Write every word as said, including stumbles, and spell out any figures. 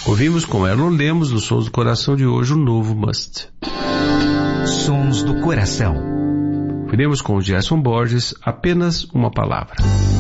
Ouvimos com Erlon Lemos, no Sons do Coração de hoje, o novo Must. Sons do Coração. Ouvimos com Gerson Borges, Apenas uma Palavra.